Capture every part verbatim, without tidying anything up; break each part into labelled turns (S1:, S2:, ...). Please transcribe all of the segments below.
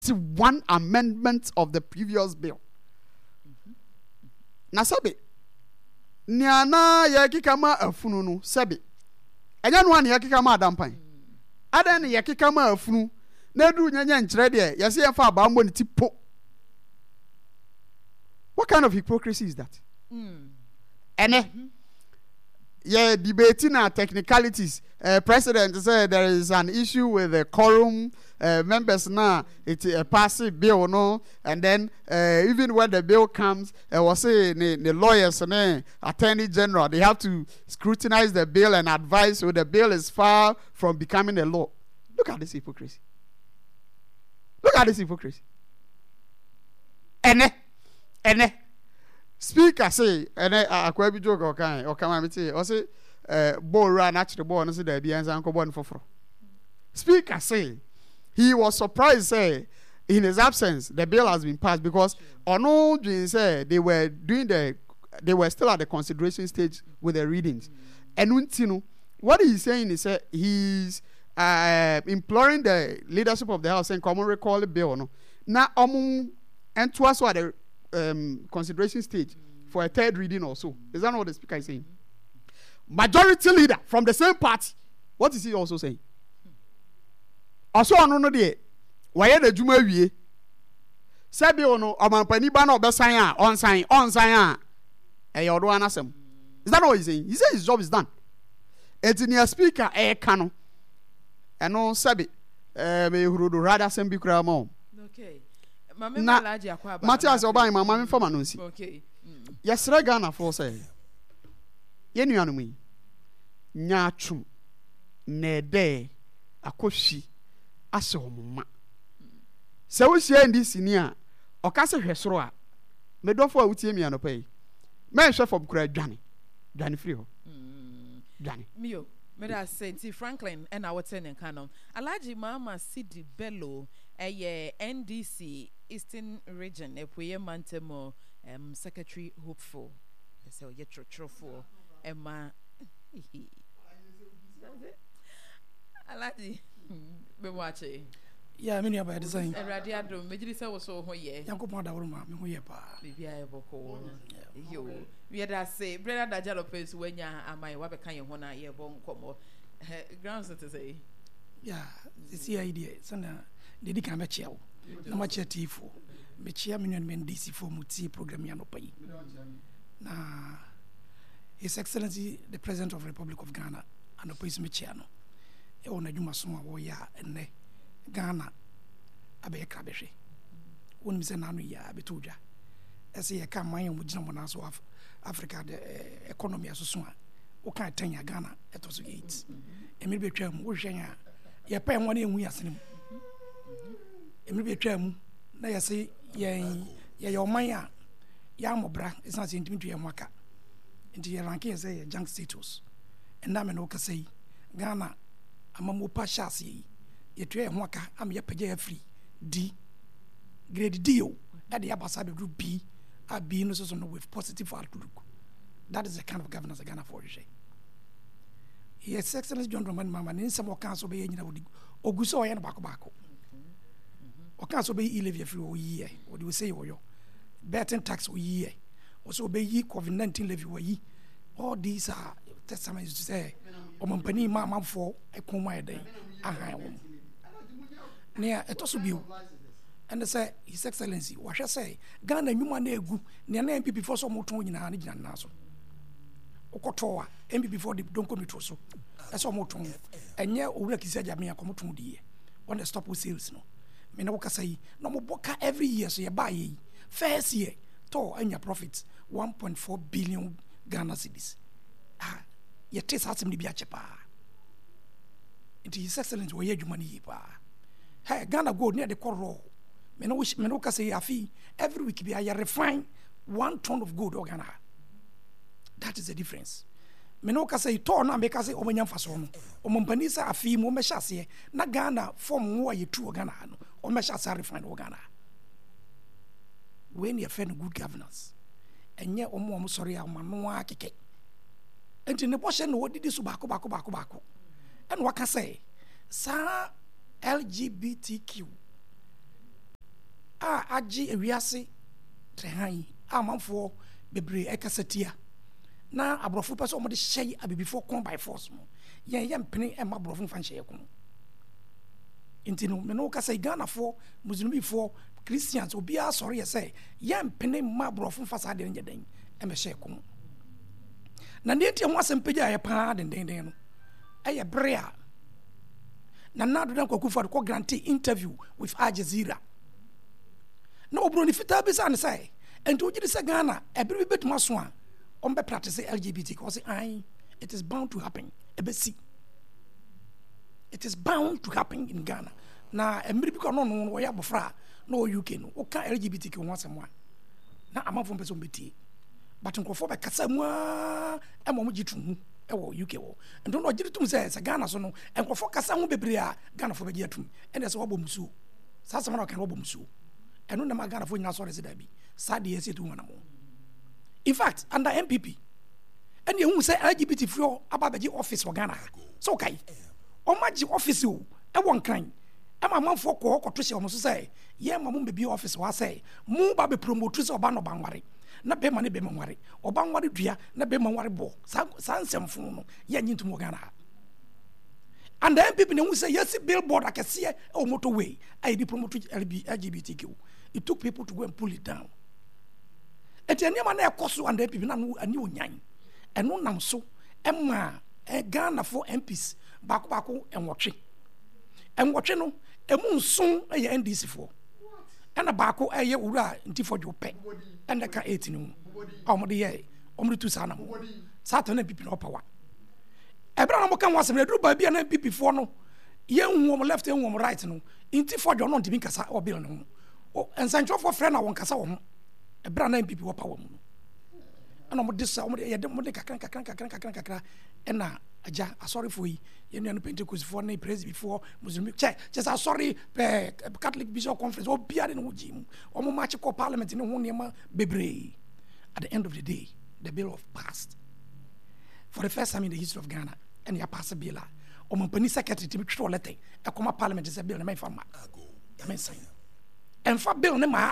S1: fifty-one amendments of the previous bill. Na sabi niana yakika ma afunu no sabi enya no ane yakika ma adampan adan ne yakika ma afunu na du nyanya nkyere de yese ye fa ba mo ne tipo. What kind of hypocrisy is that? Mm. Ene mm-hmm. Yeah, debating our technicalities. Uh, President said there is an issue with the quorum uh, members now. It's a passive bill, no, and then uh, even when the bill comes, I uh, was saying the, the lawyers and the attorney general they have to scrutinize the bill and advise. So the bill is far from becoming a law. Look at this hypocrisy. Look at this hypocrisy. Ene, ene. Speaker say, and I quite be joke or kind or come and say, or say, uh, ball run actually ball and say there be an uncle born for fro. Speaker say, he was surprised, say, in his absence, the bill has been passed because on all say they were doing the, they were still at the consideration stage with the readings. And you know, what he's saying is that he's uh, imploring the leadership of the House and common recall the bill. No, now, um, and to us, what the Um, consideration stage mm. for a third reading or so. Is that not what the speaker is saying? Mm. Majority leader from the same party. What is he also saying? Also, I don't know the why the Juma wie. Sabi ono omanpani ba na obesan a on sign on sign a e yodo anasem. Is that not what he's saying? He says his job is done. Engineer speaker e kano. Eno sabi eh me hurudo rather sem bi kura mo. Okay. Na Matthias Oban mama me fama no nsi. Okay. Yesre Ghana for say. Ye nuanu yi. Nya atwum. Na de akohwi ase homma. Se wo hia ndi sini a okase hwesoro a medofo a wutie mi anopai. Me hwe fo bukura dwane. Dwane free ho. Dwane.
S2: Mio me da Saint Franklin and our tenant canon. Alaji Mama Sidi Bello a N D C Eastern Region Epuye Mantemo um Secretary Hopeful. So ye trofo Emma Alaji be watching.
S3: Yeah, many about design.
S2: And Radiado, Major say was so ye.
S3: Yanko da Roma, me ho ye pa.
S2: Bibi I boko. Yo. We had say brother da jalo place when ya am I wa be kan ye ho na ye bon komo. Grounds to say.
S3: Yeah, this idea. Sana dedi kan be chew. Na ma che T four. Me chia me men D C four muti program ya no pai. Na His Excellency the President of the Republic of Ghana and opis me chia no. E wona dwuma so a wo ya enne. Ghana abe krabehwe woni se nanu ya betodwa ese ye ka man yom gina mona so af Africa the uh, economy asoso a wo kan tanya Ghana etoso eight emi betwa mu wo hwen a ye pa enwo na enwu yasene mu emi betwa mu na yese ye ye ye oman a ya mobra isa se ntimi twa enwaka nti ye rank ye say ye junk status enda me no ka say Ghana amamu pa shase yi yetu e hoaka am ye pagya free D grade D o e de abasa be group B a B no so no with positive outlook. That is the kind of governance Ghana for you. His Excellency John Dramani Mahama ni nsem okan so be nyina wodi oguso oye no bako bako okan so be e levy free o yi e what do we say oyo betting tax o yi e also be yi covid nineteen levy o yi. All these are testaments to say o mampani ma manfo e koma e den ahan wo nea etoso bio and say His Excellency what shall say Ghana nyuma na egu nea na M P before so moton nyina na gina na so okoto a M P before the don't come to so e so moton enye owura kisi ajame akomoton die on the stop with sales no me na woka say no mo boka every year so ye buy yi first year to anya profits one point four billion Ghana cedis ah ye test atem ni bi achepa into His Excellency wo ye adwuma ni pa. Hey, Ghana gold near the corro. Me no wish me no ka say afi every week be I refine one ton of gold or Ghana. That is the difference. Me no ka say ton na me ka say o manya faso no. O mompani sa afi mo me hyase na Ghana form wo ye two Ghana no. O me hyase refine o Ghana. When you find good governance. Enye o mo mo sorry a ma no akeke. Enti ne bo hye no wo didi so bako bako bako bako. And what can say? Sa L G B T Q agye ewiase trehan amanfo bebre ekasatia na abrofo pese o mo de hyey abibifo kon by force mo yen yen pene e ma abrofo fa hyey kon intino me no kasa Ghana fo muslimi fo Christians obi a sorry say yen pene ma abrofo fa sa de nyeden e me hyey kon na ne ntia ho asempagya ye pa den den den no eye brea na nado dan kwakufa ko grantee interview with Al Jazeera na obro ni fita be san say ento gidi se Ghana e bi betuma so a on be practice L G B T ko say ai it is bound to happen e be see it is bound to happen in Ghana na emri bi ko no no wo ya bofra na o U K no o ka L G B T ko ho asem a na amafo mpeso mbeti but nkofo be kasa mu a e mo mo gitu hu e wo U K wo ento no gidi tum say se Ghana so no nkofo kasa hu bebre a Ghana fo be gi atum e na se wo bom musu sa se ma no kan wo bom musu eno na ma Ghana fo nyina so re se da bi sa de yesi tu wana mo in fact under M P P and you say L G B T fo aba be gi office for Ghana so kai o ma gi office o e won kan e ma manfo ko ko to se o mo so say ye ma mo be office wa say mu ba be promote se oba no ba nware na be ma ne be ma nware oba nware dua na be ma nware bo sa nsem fun no ye nyintu mo Ghana and the M P P ne say yes billboard akese o motorway I di promote L G B T Q. It took people to go and pull it down. Et any man e koso and M P P na no ani onyan eno nam so emma e Ghana for M Ps bako bako enwotwe enwotwe no emu nson e N D C for ena bako e ye wura ntifodwo pe ena ka eight no omode ye omode tu sana mo satan M P P no power ebra na mo kan wasem eduru ba bia na M P P for no ye nwo mo left nwo mo right no ntifodwo no ntimi kasa o bill no o ensancho for friend na won kasa wo ho ebra na M P P wo power mu no ana mo disa mo ye de mo de kakran kakran kakran kakran kakran ena aja sorry for yi ye no Pentecost for na praise before Muslim che just sorry Catholic Bishop Conference o bia de no jim o mo match ko parliament ne ho nema bebre at the end of the day the bill of passed for the first time in the history of Ghana and ya pass bill o mo pani secretary to tro letter e koma parliament say bill na me fa ma ya men sign en fa bill ne ma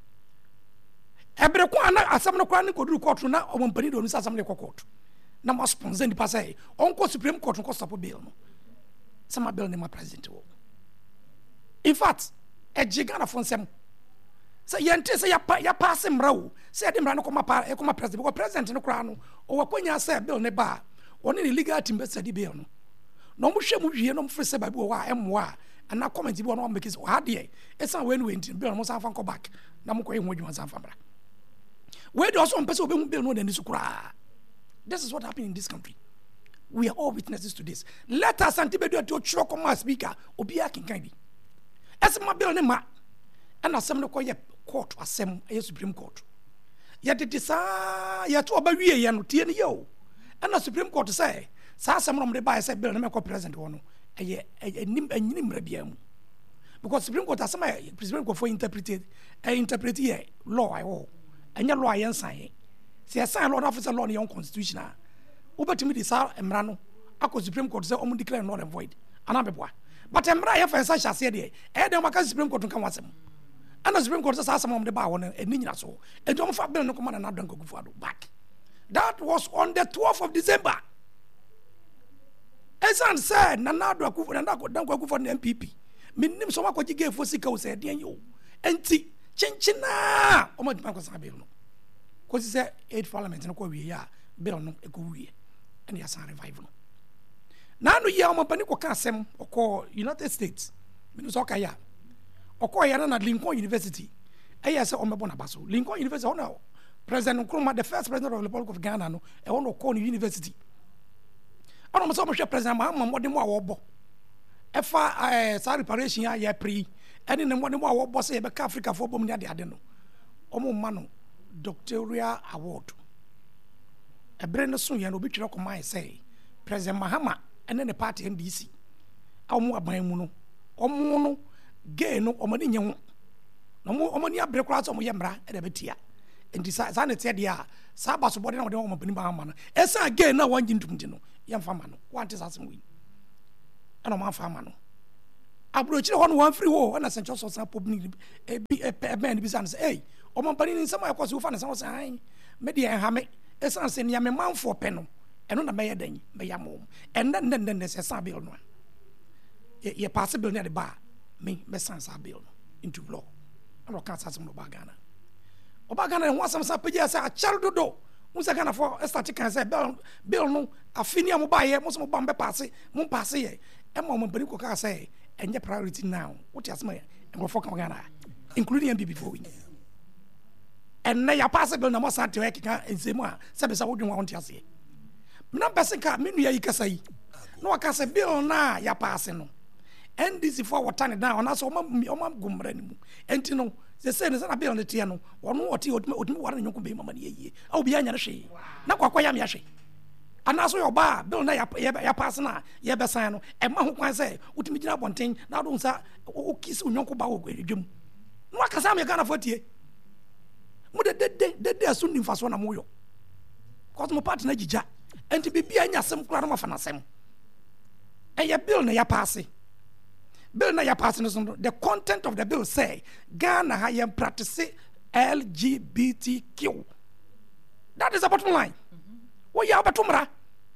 S3: ebre ko ana asam no kwa ne koduru court na o mo pani do no asam ne court na ma sponsor ni pasai on ko Supreme Court ko stop bill no sama bill ne ma president wo in fact e jigana fon sem say yente say ya ya pass mra wo say de mra no ko ma pa e ko ma president because president no kra no o wakonya say bill ne ba oni ni legal team be study bill no no mo hwe mo wie no mo frɛ sɛ ba bi wo a emwa ana comment bi wo no make it ha de e san we no enti bill no san fa ko back na mo ko e ho adwuma san fa mra we do so mpɛ sɛ obehu bill no de ni so kra. This is what happened in this country. We are all witnesses to this. Let us antibedu to chiro come speaker obi akinkan bi. Ese ma bill ne ma and asem no koye court asem e Supreme Court. Ya de disa ya to oba wie ye no tie ne yo. And the Supreme Court say sa asem no me buy say bill ne me ko president wo no eye enim enyim rabia mu. Because Supreme Court asem Supreme Court for interpreted e interpret here law I all. Enya law yen sign. Se assign Lord officer law in constitutional. Obetimi di sa emra no akọ Supreme Court say omo declare null and void. Anabeboa. But emra ye fa say hyase de e dem maka Supreme Court kan wasem. Ana Supreme Court say asem de ba wo no eni nyina so. E dem fa bill no come na Nado Akufo-Addo back. That was on the twelfth of December. Esan said na Nado Akufo-Addo na M P P. Minim so makọ gige fo sika o say den yo. Enti chinchina omo di mako sa bill no. Because it's eight parliament no ko wie ya bill no e ko wie and ya san revive no na no ya o mapani ko ka asem ko United States me so ka ya o ko ya na Lincoln University e ya se o mebo na baso Lincoln University no President Nkrumah the first president of the Republic of Ghana no e won ko no university ono mo so mo hwe president Mahama mo de mo awobo e fa eh sa reparation ya ya pre ene ne mo de mo awobo se e be ka Africa fo bom ne ade ade no o mo ma no doctoral award ebre no so ye no bitwere ko mai say President Mahama ene ne party N D C awu aban mu no omo no gay no omo ne nye ho no mo omo ni abre kura so mo ye mra e de betia enti sa sa ne tie dia sa ba so body na wo de omo pani Mahama no esa gay na wan jintum di no ye mfa ma no wanti sa sem wi ana ma mfa ma no abrochire ho no one free ho na sencho so san pobni e bi e man bi san say hey o man pani ni sama yakose wo fa na san say han me de en ha me e san say ne me manfo pe no eno na me yedan me yamom en na na na se san bill no ye possible ne de ba me me san sa bill no into law no kan sa some no ba Ghana oba Ghana ho asam sa pege sa achar dodo musa Ghana for start kan say bill bill no afini am ba ye mo so mo ba mbe passe mo passe ye e mo mo bani ko ka say enye priority now what asma e go for Ghana including M P before we and na ya passe bill na mo sa te we kan ensemu a se be sa wodwen wa wonte ase me na person ka me nua yi kasa yi no aka say bill na ya passe no N D C for what turn it down na so ma ma gumra ni mu enti no se se ne na bill ne tie no wono oti otimi ware nyonko be mama ne yie a obi anya ne hwe na kwakwa ya me hwe ana so yo ba bill na ya ya pass na ya be san no e ma ho kwan se otimi gina bonten na do nsa o kisi nyonko ba wo edwum no aka sa me Ghana for tie mu de de de de asu ni mfaso na mo yo cause mo party na gija enti bibia anya sem kura na mafa na sem e ya bill na ya pass bill na ya pass no so the content of the bill say Ghana ha yam practice L G B T Q. That is the bottom line. What you about tomorrow?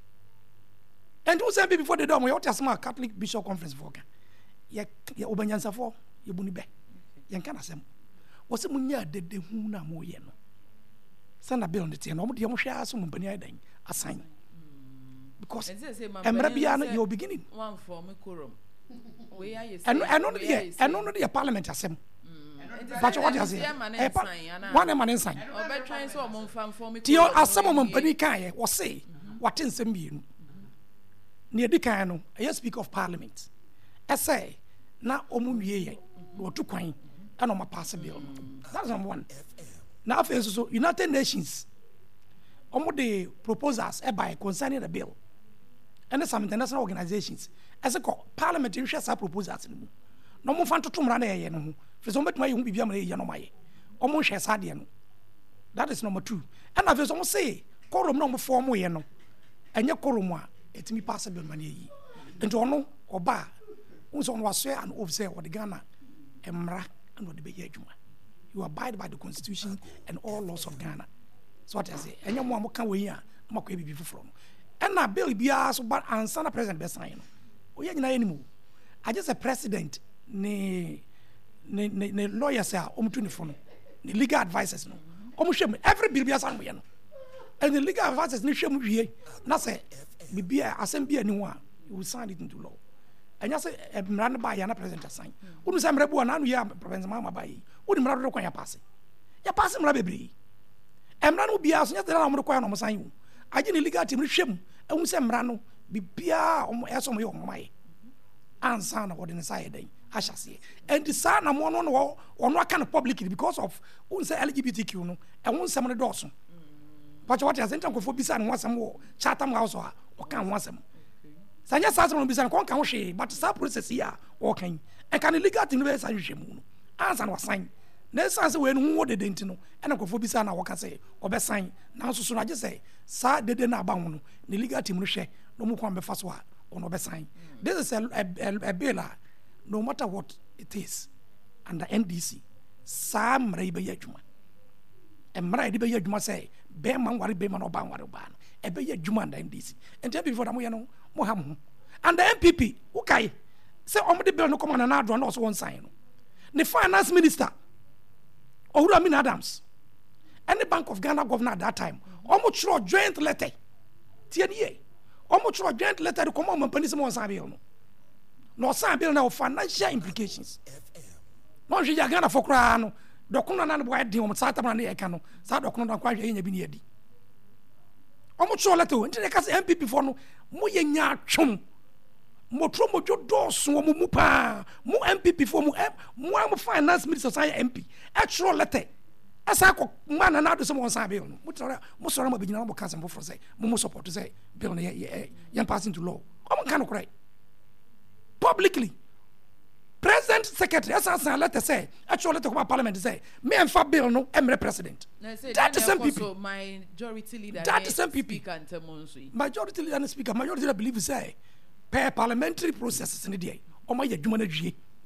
S3: And who said before the door, we ought to have a Catholic Bishop Conference for Ghana. Ya ya obanyansa for ya buni be. Yan kana sem. Wose munya de de hu na mo ye no. Sana bill ne tie no mo de mo hwa aso mo bani adan assign. Because emra bia no you beginning.
S2: One for me quorum.
S3: And and no the and no the parliament asem. But what you say? One man inside.
S2: Obe try so mo fam for me.
S3: Tio asem mo mpani kan ye wo say what nsem bi nu. Ne edi kan no, I speak of parliament. I say na omu wie ye. Wo tu kwan and o ma pass bill. That's number one. Now first so United Nations omo the proposals e by concerning the bill. And some international organizations as a parliament in share proposals no mo fan to mra na ye no fi so betuma ye hu bibia mra ye no maye o mo hwe sa de no. That is number two. And na fi so mo say quorum no mo form ye no enye quorum a etimi pass bill man ye enti ono oba unso no waso an officer of the Ghana emra and what the be adwuma. You abide by the constitution and all laws of Ghana. So what I say enye mo am kan we a mo kwa bibi foforo no. And na bill bia so but answer na president be sign no. Oye nyina yenimu. I just a president ne ne ne lawyers a omtu ne fo no. The legal advisors no. Omo hwem every bill bia san mo ye no. And the legal advisors ne hwem wie na say bibia asem bia ni ho a you will sign it into law. And just a mran ba ya na president sign. Unu say mra bu na no ya president ma ba yi. Unu mra do kwan ya pass. Ya pass mra bebre. Emra no bia so nya tell na mo kwan no mo sign wo. Aje ne legal team hwem ehun se mra no bibia omo eso mo ye omo mai ansa na wode ne sai den ahase and the sa na mo no no ono aka no publicly because of un say L G B T Q no ehun se mo ne doso but what has entan ko fo bisa no wasam wo chatham house a o kan wasam sanya sa no bisa ko kan ho hwe but sa process here o kan e kan legal team be sa hwe mu no ansa na wasan na sanse we no wo de denti no ena ko fo bisa na wo ka say obesan na so so na je say sa dede na ba ho no ne legal team no hwe no mu kwan be fa so a ono obesan. This is a, a, a, a bill no matter what it is under N D C sa mra be yadwuma e mra de be yadwuma say be man ware be man oba ware ba no e be yadwuma under N D C and tell before that mo ye no mo ha mo and the M P P okay say omo de bill no come na adro na so won sign no the finance minister Ohuru Amin Adams and the Bank of Ghana governor at that time omo chro joint letter tie nie omo chro joint letter to come on company some on bill no no sign bill na financial implications no hwe ya Ghana for kra no dokono na no boy de omo sata na e ka no sa dokono na kwa hwe nya bi ne adi omo chro letter nti ne ka se M P P for no mo ye nya twom mo tro mo jodo so mo mu pa mo M P P for mo mo am finance minister say M P e chro letter asa ko man na do so mo san bill no mo tro mo so mo be nyina mo kan sem for say mo mo support say bill no ye ye pass into law omo kan ko right publicly. President secretary asa san letter say actually letter come parliament say me and fa bill no emre president that is some people
S2: majority leader
S3: that is some people majority leader and speaker majority leader believe say per parliamentary processes in the day o ma ya dwuma na dwie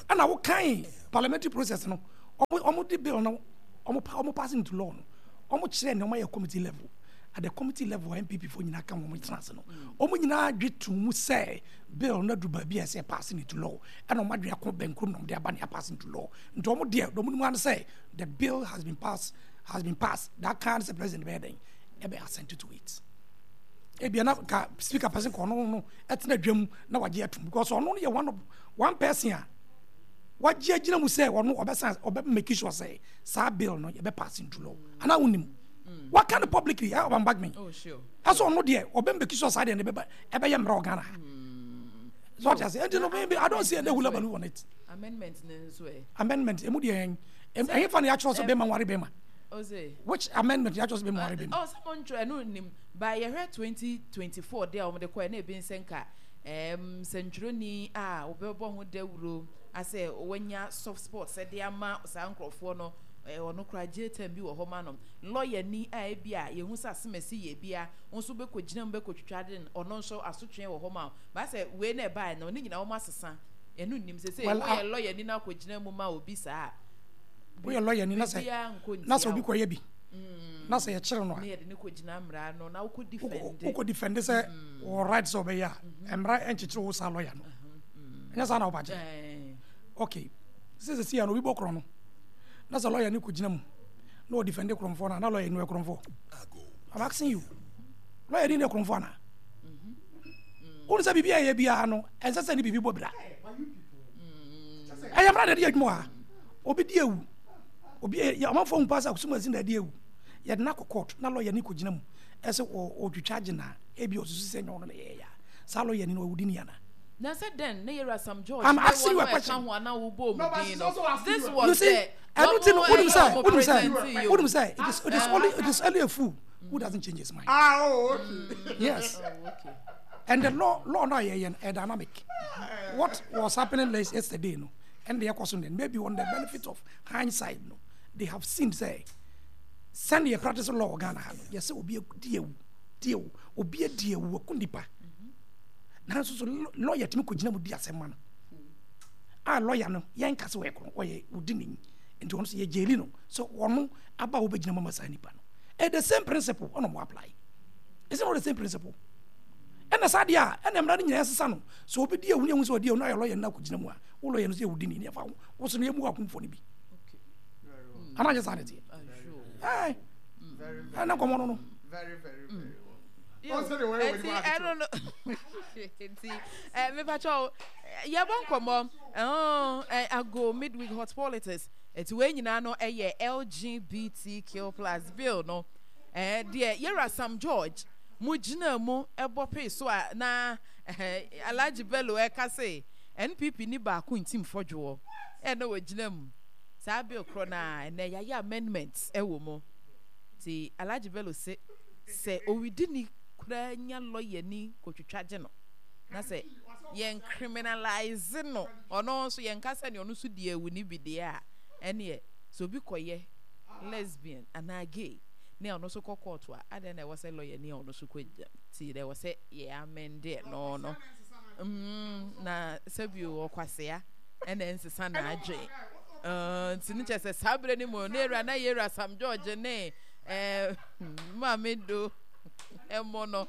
S3: and I will kind parliamentary process no almost the bill no almost passing into law no almost chair no my committee level at the committee level M P P for nyina kan wo trans no omo nyina dwe to mu say bill na du ba bi say passing into law and omo dwe akọ benkum no de aba na passing into law nto omo de do mu wan say the bill has been passed has been passed that can the president be den e be assent to it e bia na ka speaker person ko no no etna dwam na wagye atum because ono no ye one of one person a wagye agina mu say ono obesa obe make sure say sa bill no ye be pass into law ana unim what kind of publicly I am back me
S2: oh sure
S3: that's all no there obe make sure say dey be e be ye mra Ghana so what I say no maybe I don't see any hula balloon on it
S2: amendment nso e
S3: amendment emu dey en e fa na actual so be man ware be ma
S2: Ose.
S3: which amendment ya just be more be
S2: oh someone try no nim by year twenty twenty-four there on the coin e bin senka em centroni ah obebo ho dawuro ase wanya soft sports said dey ama sa nkrofo no e ono kra jetem bi wo ho ma no lawyer ni a e bia ye hu sa semesi ye bia onso be kogina mbe kotwatwa den ono nso asotwe wo ho ma ba se we na e ba na oni nyina wo masesa enu nim se se we lawyer ni na kogina mu ma obi sa
S3: we are lawyer ni na say na so bi ko ye bi na say ye kire no
S2: na ye de ne ko gina mra no na wo defend
S3: wo ko defend say o rights over ya emra enchichire wo sa lawyer no nya sa na obaje okay this is see no bi bokro no na say lawyer ni ko gina mu no defend kromfo na na lawyer ni kromfo I'm asking you lawyer ni kromfo na o say bibia ye bia no ense say ni bibi bobra I am rather the admo a obi di ewu obi ya amafo mpasa kusuma zin da di ewu ya na court na lawyer ni ko gina mu ese o twitwa na ebi osusu se nyon na ye ya sa lawyer ni no wudi ni yana
S2: na said then na yera some George
S3: I'm asking you a question
S2: no but
S3: this
S2: was
S3: say everything what you say what you say what you say it is it is only it is only a fool who doesn't change his mind
S1: ah oh okay
S3: yes
S2: oh, okay
S3: and the law law now here a dynamic what was happening yesterday no and they are questioning maybe on the benefit of hindsight no they have seen say send your practice law Ghana yes obi dewu dewu obi dewu kundipa na so so lawyer timi ko gina mu di asema no ah lawyer no yen kase we kro oye udini nti ono so ye jeli no so ono aba wo be gina mama sa nipa no and the same principle ono mo apply is it not the same principle and the sadia and emra ni nyina sesa no so obi dewu ni ehun so dewu na lawyer na ko gina mu a wo lawyer no so ye udini ni afa wo so no ye mu akumfo ni bi am I just saying it? Hey, very, very, no, come on, no.
S1: Very, very, very
S2: well. I don't know. See, me pacho, ya bon come oh, I go midweek hot politics. It's when you know a L G B T Q plus bill, no. Eh, dear, here are some George. Mujina mo ebo pe so na Alaji Bello e ka say N P P ni ba ku ntim fodwo. E no wajina mu. Sa bill krona na ya ya amendments e wo mo ti Alaji Bello se se o widi ni kura nya lawyer ni kotwatwaje no na se yen criminalize no ono so yen kasa ne ono so die ewu ni bide a ene so bi koye lesbian ana gay ne ono so court a ade na wo se lawyer ni ono so kwagya ti de wo se ye amend no no mm na sabio okwasea ene nsesa na adwe uh tiniche se sabre ni mo nera na yera Sam George ne eh mamedo emono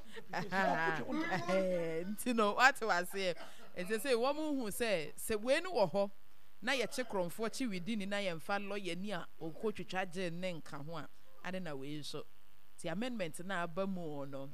S2: eh ntino what was say e say wo mu hu say se we ni wo ho na ye chekromfo chi within na ye mfa lawyer ni a okotwitwa je ne nka ho a ade na we so ti amendment na aba mu no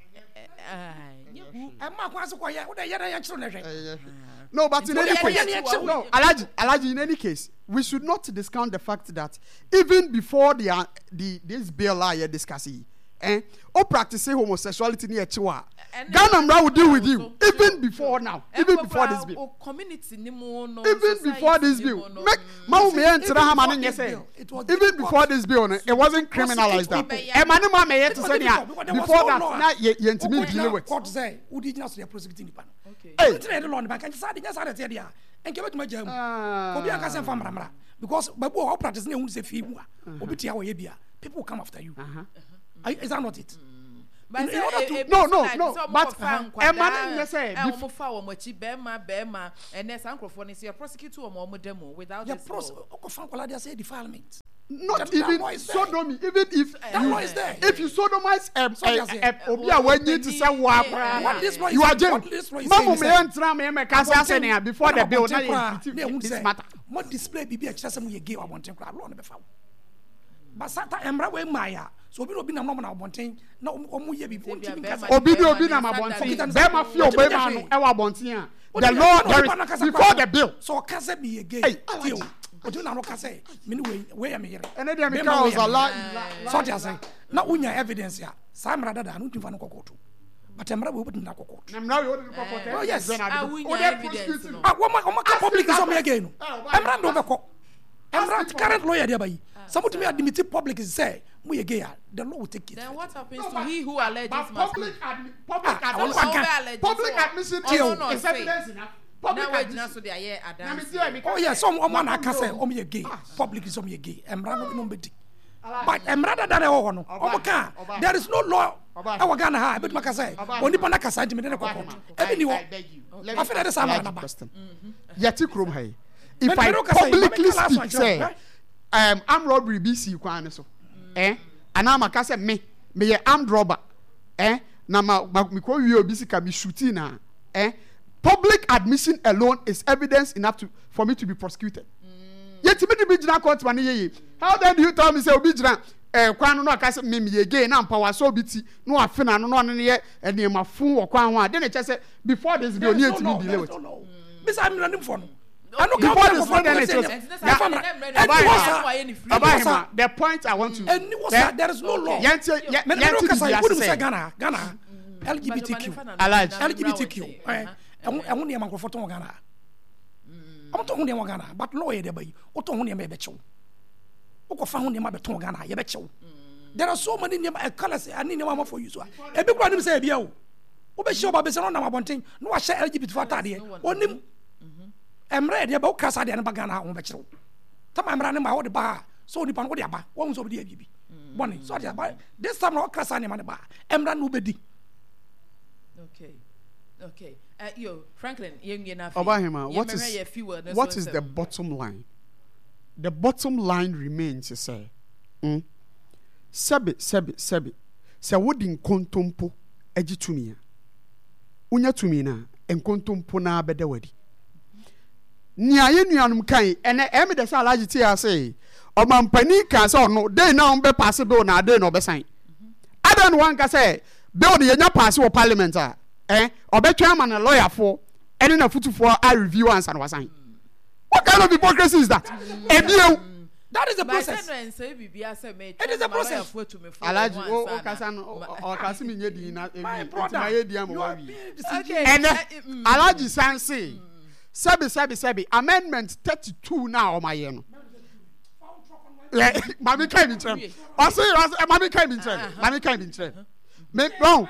S3: Emma kwa so kwa ya wo de yera ya chiro na hwe
S1: no but in any case no Alaji Alaji in any case we should not discount the fact that even before the uh, the this bill I are discussing eh or practicing homosexuality near Chiwa Ghana Mra will deal with you even before now even before this bill
S2: community ni mo no
S1: even before this bill make ma me enter ha ma no say even before this bill it wasn't criminalized that e ma no ma me yet to say before that na ye intimi deal with
S3: court say udi gina so dey prosecuting nipa no
S2: okay
S3: eh tire the law no bank say dey say dey dia enke betuma jam obi aka say fam ramra because babu o practice na ehun say fi mu a obi tia wo ye bia people come after you uh-huh. Uh-huh. Is that not it?
S2: But
S3: in order to
S1: no no no but
S2: Emma ne say before fa wo machi bema bema and then sankrofo ne say prosecute wo mo demo without
S3: the
S2: this
S3: process okofan kwala dey say defilement.
S1: Not that even sodomy, even if
S3: that law is there.
S1: If you sodomize um, obi a wenyi to say wa you are jail. Mamu me entra me me ka say say before the bill na this matter.
S3: What display bibi a chese mu ye gay abonten kra law no be fa. But sata emra we maya so obi obi na no na abonten na omu ye bibi ontimi kasa.
S1: Obi bi obi na abonten. Be ma fi obi ma no e wa abonten a. The law there is before the bill.
S3: So kasa me ye gay. Ojo na no ka say me we we am here
S1: and then me ka was Allah
S3: so just say na unya evidence ya sa mra dada no timfa no kokoto but mra we obitin na kokoto
S1: na mra we obitin kokoto
S3: oh yes
S2: ah unya evidence
S3: ah wo ma ka public so me again no mra ndo be ko mra current lawyer dey bayi somebody me admit public say mu ye gay the law will take it.
S2: Then what happens to he who alleges
S1: public public admission public admission is evidence enough.
S3: Oh yes, some woman I can say, "Oh me gay." Public is oh me gay. Emra no no bedi. But emra da da ho no. Omoka. There is no law. I wa Ghana ha. But maka say, "Oni pa na kasa ntimi ne kokko." Ebi ni wo. I feel that is sama na ba.
S1: Yeti krom hai. If I publicly speak say, um, armed robbery B C kwan so. Eh? Ana maka say me, me ye armed robber. Eh? Na ma me ko wi obi sika me shooting na. Eh? Public admission alone is evidence enough to for me to be prosecuted. Yet me the big court man ye. How then do you tell me say obi jina eh kwan no aka say me me again na power so biti no afena no no ne ye ene ma fun wo kwan ho a then say before this bill ni etimi delay with.
S3: Miss I'm running for no.
S1: I know before this one then it was the point I want to
S3: and there is no law.
S1: Yanti yanti
S3: say Ghana Ghana L G B T Q L G B T Q ɛho ne mankofo to Ghana am to ho ne Ghana but law ye dey bay o to ho ne be bechew o ko fa ho ne ma be to Ghana ye bechew there are so many name colors ani ne ma for you so e be kura nim say bia o o be show ba be se no na mabonten no wa hye L G B T for atade onim emre de ba o kasa de ne ba Ghana ho bechew ta ma emra ne ma wo de ba so onipa no de aba wo so be de bibi boni so de ba this time no kasa ne ma ne ba emra no be di.
S2: Okay. Okay. Uh, yo, Franklin,
S1: Obahima, what is what is the bottom line? The bottom line remains to say, mm, sebi sebi sebi, se wodin kontompo eji tumia. Unya tumina en kontompo na bede wadi. Nia ye nuanum kan ene eme de sa alaji ti ase o mampani kan se ono dey na be pass bill na dey no be sign. Adan wan ka say bill de yenya pass wo parliament a eh obetwa man a lawyer for any na futu for I review answer and was sign. What kind of hypocrisy is that? Ebio
S3: that is the process.
S2: It
S3: is the process.
S1: Alaji o o kasan o kasi mi nyedi na ebi ma yedi am wa wi.
S2: Okay.
S1: And Alaji san say sebi sebi sebi amendment thirty-two now o ma ye no. Yeah, mami kai bi trem. O say mami kai bi trem. Mami kai bi trem. Me no.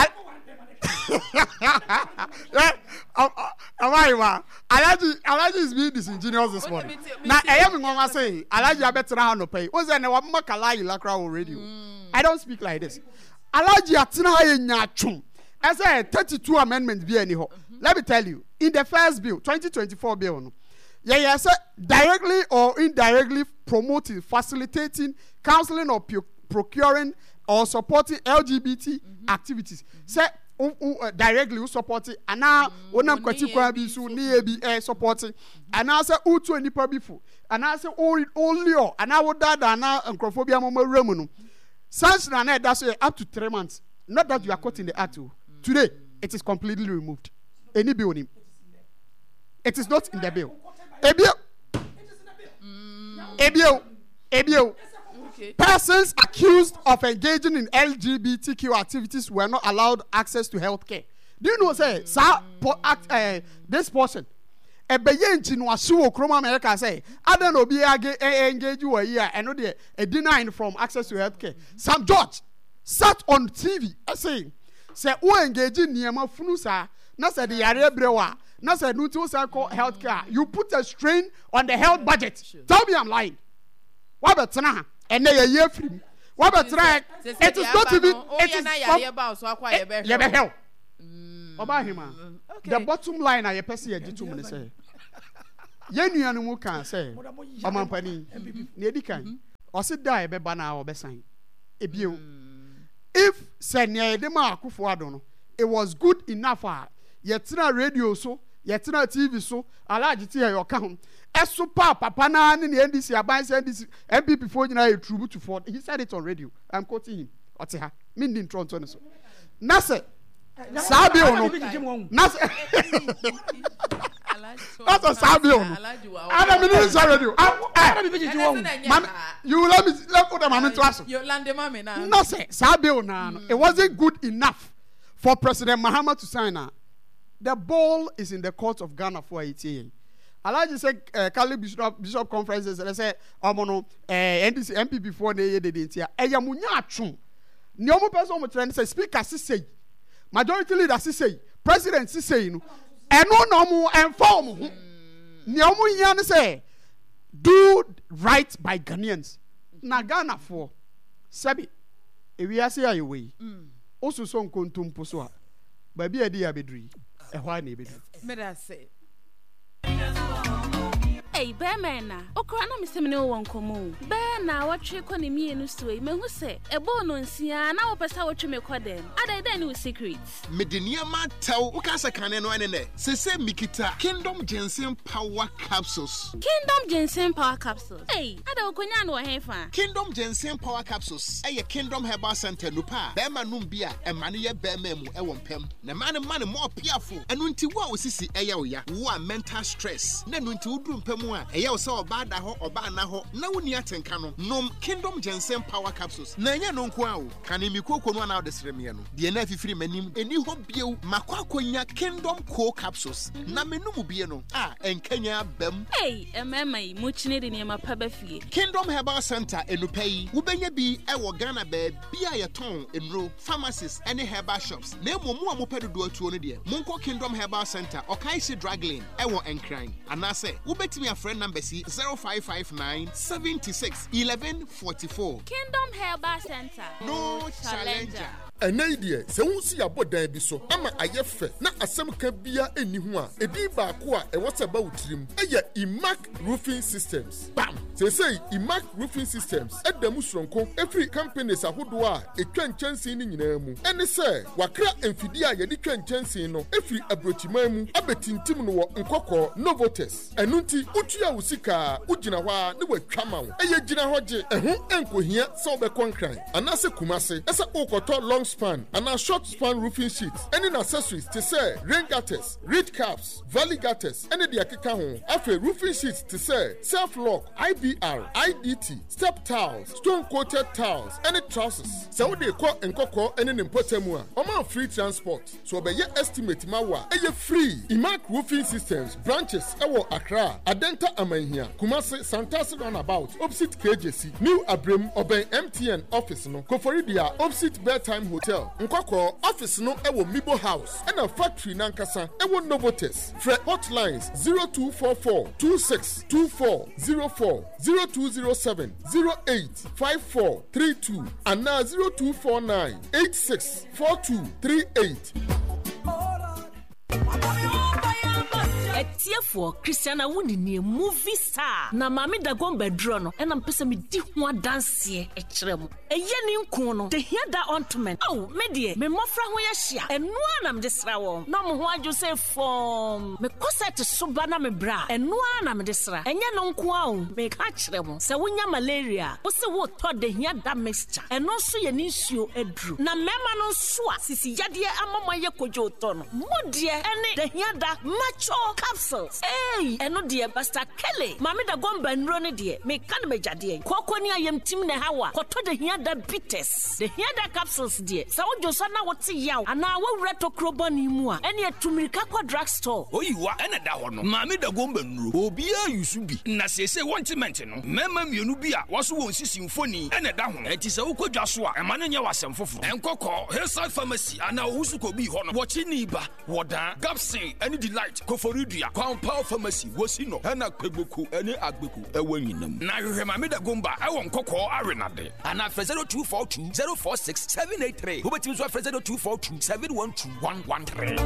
S1: Yeah, Amaiwa, Alaji, Alaji is being disingenuous this morning. Now, I am going to say, Alaji, I better not no pay. Was there no Makalai Lacra radio? I don't speak like this. Alaji, Atina Nyachum. As I thirty-two amendments be anyhow. Let me tell you, in the first bill, twenty twenty-four bill, no, yeah, yeah, sir, directly or indirectly promoting, facilitating, counseling, or pu- procuring or supporting L G B T mm-hmm. activities. Say. Uh, uh, directly who support it and now onam kwati kwa bi so ne bi eh support and now say utu nipa bi fu and now say only o and now dada na nkrofobia mama wura no sans na na that so up to three months not that you are caught in the act today it is completely removed any bill him it is not in the bill ebio ebio ebio Okay. Persons accused of engaging in L G B T Q activities were not allowed access to health care. Do you know, say, mm. sir, po- act, uh, this person, a beyen no asu Kroma America say, I don't know, be engage you a year and not a denying from access to health care. Mm-hmm. Sam George sat on T V saying, say, who engage in Niama Funusa, not said the area brewer, not said Nutu Circle health care. You put a strain on the health budget. Sure. Tell me I'm lying. What about Tana? And they are year free. What about try? It is not even.
S2: It is not about so I
S1: be hell. Oba hima. The bottom line I person ye jitu me say. Ye nuanu mu kan say. Omampani. Na edi kan. O se die be ba na o be san. Ebio. If say ne de ma Akufo Addo no, it was good enough for yetina radio so, yetina T V so, alaji ti your account. Esu pa papa na ni N D C aban say N D C M P P for nyina tribute to Ford. He said it on radio. I'm quoting him. Ote ha. Me ndi Toronto no so. Na say Sabi ono. Na say That's a Sabi ono. Ana me ni say radio. Mama, you let me let put them into us.
S2: You land mama na.
S1: No say Sabi ono. It wasn't good enough for President Mahama to sign her. The ball is in the court of Ghana for eighty. Alaji say uh, Kali Bishop Bishop conferences they say omono eh N D C M P before they did it here. Eya munya atwon. Ni omo person mo trend say speaker say majority leader say president say no. Eno no mo inform ho. Ni omo yan say do right by Ghanaians. Na Ghana for sabi ewiase aye we. Osuso nkontompo so a ba bia di abedri. Ehwa na ebedri.
S2: Me da say
S4: Hey, Bearmana, Okrana Missemino won't come. Bear now, what trick on me and Ustway, me who say, a bone on Sia, now a person what you may call them. Are they then with secrets?
S5: Medinia man tell Ukasa Canon one in there. Say Mikita, Kingdom Ginseng Power Capsules.
S4: Kingdom Ginseng Power Capsules. Hey, I don't know what I
S5: Kingdom Ginseng Power Capsules. Hey, Kingdom Herbal Center Lupa, Bearman Numbia, and Mania Bearmemu, Ewon Pem. The man and money more peerful. And until what was this Ayoya, one mental stress. Then until Drum Pem. Eya so oba da ho oba na ho na woni atenka no nom Kingdom Ginseng Power Capsules na nya no nko awo kanemi kokonu na odesreme no de na afifiri manim eni ho biew makwa akonya Kingdom Co Capsules na menum bie no a enkanya bam
S4: hey emema mu chine de niam pa ba fie
S5: Kingdom Herbal Center enupai wobenya bi e wo Ghana ba bia ye ton enro pharmacies ene herbal shops na emomu amopedo do atuo no de monko Kingdom Herbal Center Okaisi Drug Lane e wo enkran anase wobetimi friend number C zero five five nine seven six one one four four.
S4: Kingdom Herbal Center.
S5: No challenger.
S6: An idea, so won't see a body be so. I'm a ayefe, not a some can be a anyone. A deep aqua, and what's about him? A ya Imac Roofing Systems. Bam! They say Imac Roofing Systems. At the Musronco, every company is a hoodwa, a can chance in Nemu. And they say, Wakra and Fidia, Yadi can chance in every abrochimamu, abetin Timno and Coco, Novotes. And Nunti, Utia Usika, Ujinawa, Newe Kamau, a Yajina Hoje, and who uncle here, saw the concrete. And as a Kumase, as a Okoto long span and a short span roofing sheets. Any accessories to say rain gutters, reed caps, valley gutters, any the akeka home. After roofing sheets to say self lock, I B R, I D T, step towels, stone coated towels, any trousers. So they call and coco any important one. Oman free transport. So by your estimate mawa, a free. Imac Roofing Systems branches Ewo Accra, Adenta Amahia, Kumasi, Santasi runabout, opposite K J C, New Abrim, Obey M T N office no, Koforidia, opposite Bedtime Hotel. Nkoko office no ewo Mibo House and a factory nankasa ewo Novotes. Fred hotlines zero two four four two six two four zero four zero two zero seven zero eight five four three two and now zero two four nine eight six four two three eight.
S7: Etiefo Christiana wuni ni movie star na mami da gombe dro no ena mpese me di ho adanse e kire mu eye ni nko no te hia da ontment oh me de me mofra ho ya hia enu ana me desra wo na mo ho adwo se form me koset so ba na me bra enu ana me desra enye no nko a o me ka kire mu se wonya malaria wo se wo to de hia da mixture eno so ye ni nsuo edru na mema no so a sisi yade amama ye kojo to no mo de ene de hia da macho capsules. Hey, eno dear Pastor Kelly. Mami da gomba nro ne dear. Me kan me jade. Koko ni ayem tim ne hawa. Koto de hia da bitters. De hia da capsules dear. Sa wojo so na wote yaw. Ana wo reto krobo ni mu a. Ene etumirika kwa drugstore.
S8: Oyiwa ene da ho no. Mami da gomba nro. Obi a yusu bi. Na sese wantement no. Mema mienu bi a waso won sisi mfoni. Ene da ho. Enti se ukodwa so a. Ema ne nya wasem foforo. Enkoko Hillside Pharmacy ana wusu ko bi ho no. Wo chi ni ba. Wodan Gapsin any delight ko foridi Bodua Compound Pharmacy Wasino Hana Kwebuku Ene Agbeku Ewe Nyinam na hwehwe Mame da Gomba ewo nkokɔ arenade ana fe zero two four two zero four six seven eight three wobetimi so fe zero two four two seven one two one one three.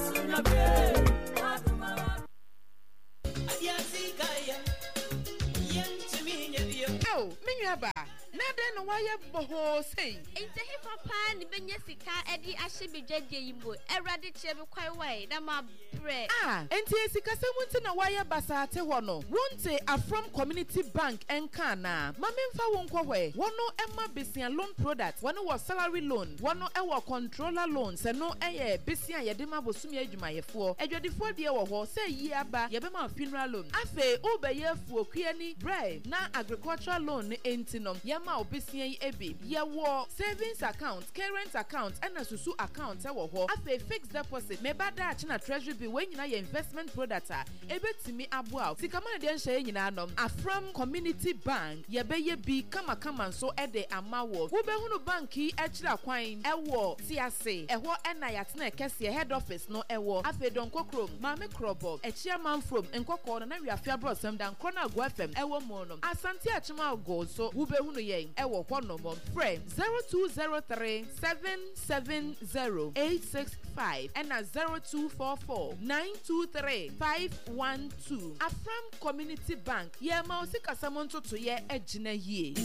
S2: Oh, Minyaba. Nada no why boho say.
S9: Ente he papa ni benya sika edi ahye bedwadie yibo. Erade chebe kwai wai na ma bre.
S2: Ah, ente sika se munti na why basate ho no. Wonte Afram Community Bank enka na. Mamemfa wonko hwe. Wono emma besia loan product. Wono was salary loan. Wono ewo controller loan. Se no eye besia yede ma bosumi adwumayefo. Edwadefo de wo ho se yi aba yebe ma funeral loan. Afe obeyefo kuani bre na agricultural loan enti no. Ma obesia yi ebi ye wo savings account, current account and asusu account e wo ho afa fixed deposit me bada achi na treasury bill we nyina ye investment product a ebetimi aboa sika man de nhye nyina nom Afram Community Bank ye be ye bi kama kama nso e de amawo wo be hunu bank yi e kira kwan e wo tiase e ho e na yatena kese head office no e wo afa donko krom Mame Krobo e chia man from nkokọ no na wi afia bro sam dan kro na go fm e wo mo no asante achima go so wo be hunu ye ewo kwanomo frame zero two zero three seven seven zero eight six five and a zero two four four nine two three five one two. Afram Community Bank ye ma osika samonto to ye ejina yie.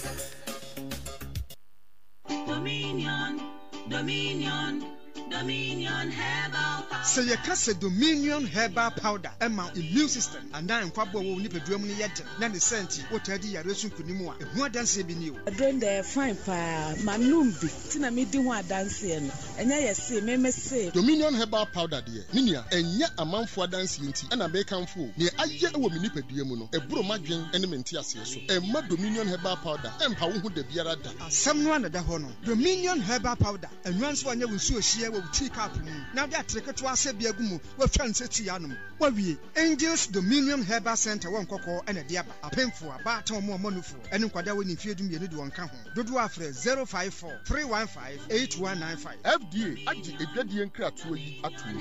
S10: Dominion, Dominion, Dominion Herbal Powder.
S11: Say you can say Dominion Herbal Powder. Emma immune system. And now in Kwabo will nip a drum in yet. Nan the senti. What are the Yaresu Kunimua? What dance be new?
S12: I don't dare fine pa Manumbi. Tina me do one dancing. And I say, me say
S6: Dominion Herbal Powder, dear. Minia, and yet a month for dancing and a bacon fool. Near I yet a woman nip a diamono. A bro magin and a mentias so. And my Dominion Herbal Powder. And Pau who the Biarada.
S11: Someone at the Hono. Dominion Herbal Powder. And once one you will see a share will take up. Now that trick to us, Biagumu, will transit to Yanum. Well, we Angels Dominion Herbal Center, one cocoa and a diaba, a pen for a bar, or more money for, and in Quadawin if you do me one count. Do after zero five four three one five eight one nine five.
S6: F D A, I did a Gadian crap to you at two.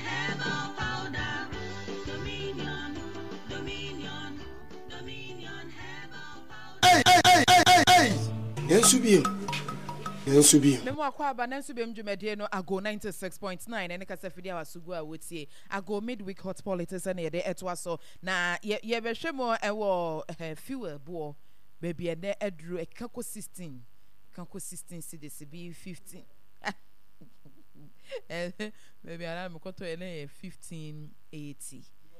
S11: Hey, hey, hey, hey, hey, yes, you be. Yes, you be.
S2: Memo akwa ba nanso bem dwumade no ago ninety-six point nine ene kasa fidi awasugu a wotie ago midweek hot politics na ye de etwa so na ye ye behwe mo ewo fuel bo baby ene edru ekako sixteen kanko sixteen cedis be fifteen eh baby ara me koto ene fifteen eighty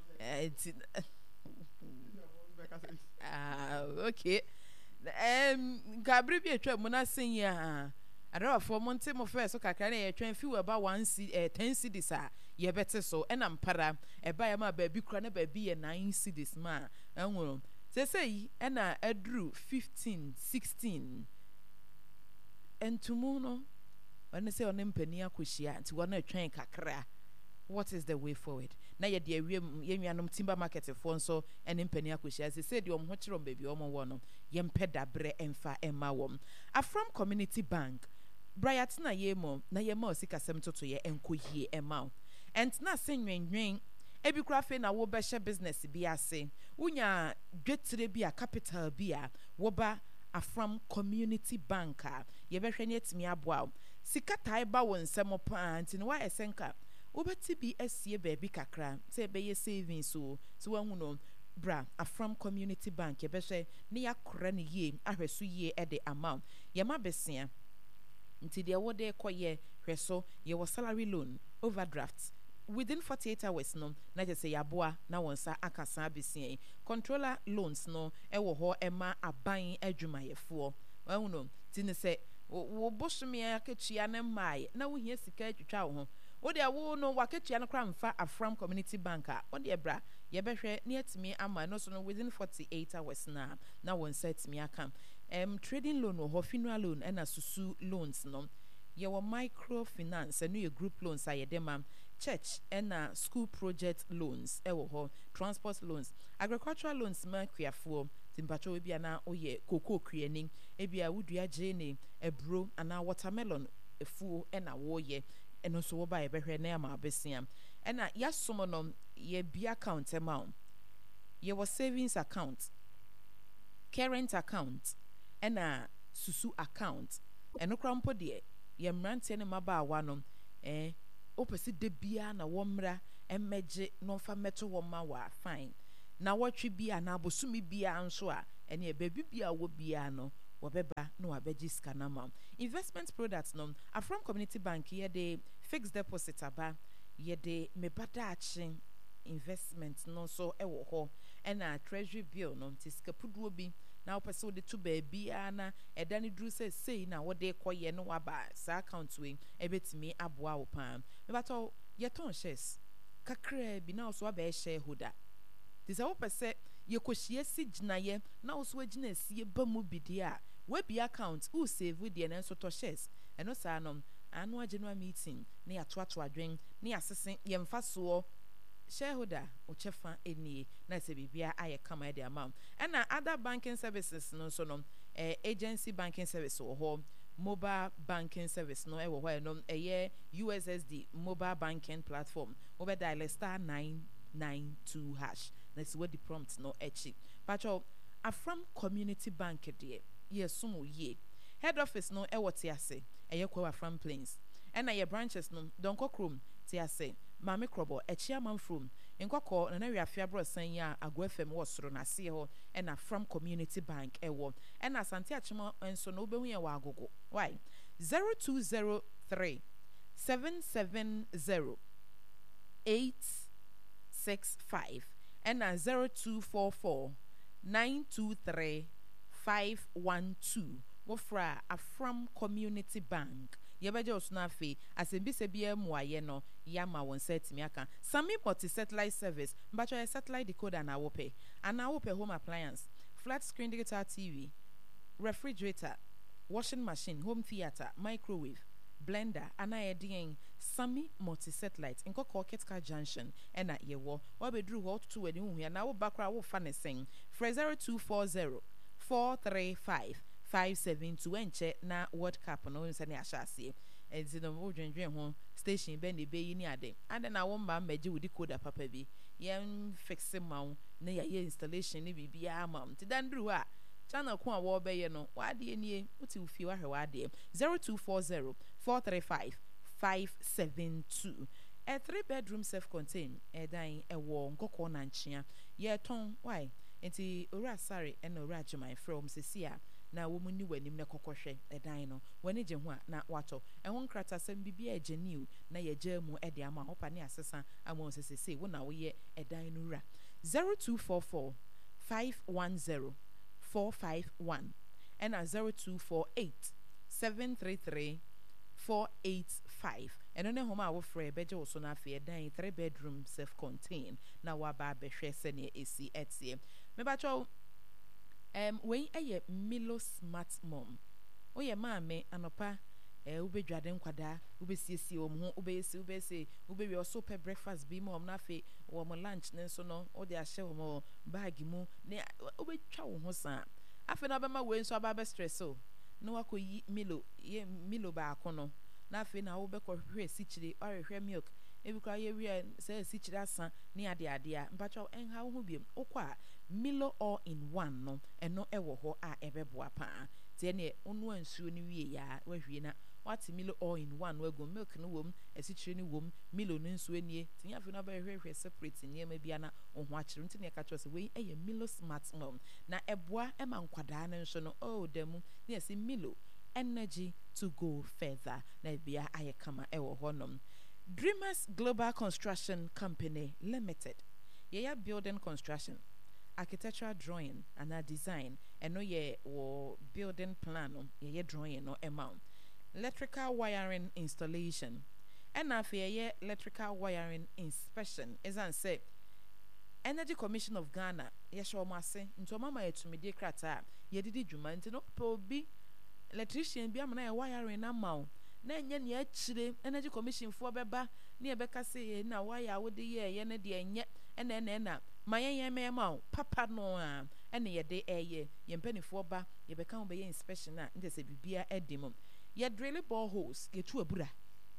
S2: ah okay. Um, Gabri be a trap when I sing ya. I don't for Monte mo first so kakra na ye twen fi about one c eh ten cedis a ye better so and am para e buy ma baby kra na baby ye nine cedis ma enwo say say e na edru fifteen sixteen entumu no when say on mpani akohia nti wona twen kakra. What is the way forward? Na ye de awiem ye nwanom timber market for nso ene mpani akohia say say de om ho kire baby om wo no ye mpeda bre emfa emma wom. Afram Community Bank Bright na ye mo na ye ma osika sem toto ye enkohie emma. And na senwenwen ebi kura fe na wo be share business bi ase. Unya dwetire bi a capital bi a wo ba Afram Community Bank a ye be hwene atimi aboa. Sika tai ba won sem pa nti no wa esenka obeti bi asie baby kakra say be ye savings so so wan no bra Afram Community Bank ye be hwe ne yakora ne ye ahweso ye e de amount ye ma besia nti de wo de koye hweso ye wo salary loan overdraft within forty-eight hours no na je say yaboa na wonsa akasa besia controller loans no e wo ho e ma aban adwumayefo wan no ti ne say wo bosumi akatua na mai na wo hia sika atwitwa wo ho wo de wo no waketua no kra mfa Afram Community Bank a wo de bra ye behwe ne atimi ama no so no within forty-eight hours na na won set me aka em trading loan or funeral loan and asusu loans no ye wo microfinance and your group loans aye dem church and school project loans e wo ho transport loans agricultural loans ma kwiafo timpacho we bia na oye cocoa creaning e bia wudua jene ebro ana watermelon efuo e na wo ye ɛno nso wo ba ye behwe na ma abesia ɛna yasom no ye bi account amount ye was savings account, current account, ɛna susu account ɛno kra mpo de ye mrante ne mabaawa no eh opesi de bia na womra emmeje no fa meto wo ma wa fine na wotwe bia na abosumi bia nso a ene bebi bia wo bia no wobeba no abeji scanner ma investment products no Afram Community Bank ye de fixed deposit aba ye de mebada achi investment no so ewo ho ena treasury bill no tiskapuduo bi na opese de to baabi ana eda ne dru se sei na wode koye no waba sa account we ebetimi aboa wo pam mebato ye ton shares kakra bi na so aba shareholder disa opese ye kohie si ginaye na so agina sie ba mu bidi a we bi account u save de na so to shares eno sa no anu ageno meeting na ya to ato adwen na ya sesen ye mfa so shareholder uchefa eni na se bibia aye kama de amount and other banking services no so no eh, agency banking service wo ho mobile banking service no e wo ho no eh, U S S D mobile banking platform over dial star nine nine two hash na see what the prompt no echi pacho Afram Community Bank de ye sumo ye head office no e wote ase eh, kwa Afram Plains and your branches no donko krom te ase Mame Krobo echia manfrom enkoko na na wiafia bro san ya Agwa F M wo soro na se ho e na From Community Bank ewo e na Asante Achima enso no obehu ye wa agogo why zero two zero three seven seven zero eight six five and na zero two four four nine two three five one two wofra Afram Community Bank yebeje osunafe asembi se bia muaye no yama won set mi aka Sami multi satellite service mbacho ya satellite decoder na wope ana wope home appliance flat screen digital T V refrigerator washing machine home theater microwave blender ana edin Sami multi satellite nkoko Ketka Junction ena yewo wabedru ho to weni hu ya na wo bakra wo fa ne sen zero two four zero four three five five seven two enche na World Cup no nse ne ahyase ezi no wo dwendwen ho station be ne be yi ni ade ade na wo mba mbaje wudi coder papa bi yem fixe mawo na ya ye installation ni bibia ama ti dandru a channel ko a wo be ye no wa ade nie uti ufie wa hwe wa ade zero two four zero four three five five seven two a three bedroom self contained edan ewo nkoko na nchia ye ton why enti ora sare en ora jumai from sesia na wo muni wanim na kokohwe edan no wani je ho a na wato ehon nkrata sam bibia ageniu na ye gya mu ede ama hopa ne asesa ama sesese wo na wo ye edan no ra zero two four four five one zero four five one and a zero two four eight seven three three four eight five and on home our free beje also na fe edan three bedroom self contained na wa ba behwe se ne esi etie me ba cho Um, when a Milo Smart Mom, oh, yeah, mammy, anopa, eh, ube draden quada, ube see, um, ube see, ube say, ube your super breakfast be mom, nafe, or my lunch, nenso no, or their show more baggy mo, ne, ube chow hosa. I feel about my way, so about stress so. No, I could eat Milo, ye Milo ba cono, nafe na ube ko re sichiri, or re milk. Ebi kwa ye we say sichira san ni ade ade a mpacho en ha ho biem okwa Milo all in one no eno ewo ho a ebeboa pa tie ne onu ansuo ni wie ya wahwie na what Milo all in one wago milk no wom esichire ni wom Milo no nsuo nie tinya fe no ba hwehwe separate nie ma bia na oho akire nti ne ka cho se we eye Milo Smart Mom na eboa e ma nkwada no nso no oh demu ne esi Milo energy to go further na bia ayekama ewo ho nom Dreamers Global Construction Company Limited. Yaya building construction, architectural drawing and a design, and no ye or building plan ye drawing no amount. Electrical wiring installation. And now for ye electrical wiring inspection is an say Energy Commission of Ghana, yesho mase, into mama to me de krata, ye did juma no probi electrician be amana wiring amount. Na enye ne achire Energy Commission fo beba ne ebeka se na waya wo de ye ye ne de enye ene ene na mayen ye mema papa no a ene ye de eye ye mpanifo ba ye beka ho be ye inspection na nde se bibia edim ye drill boreholes ye tu abura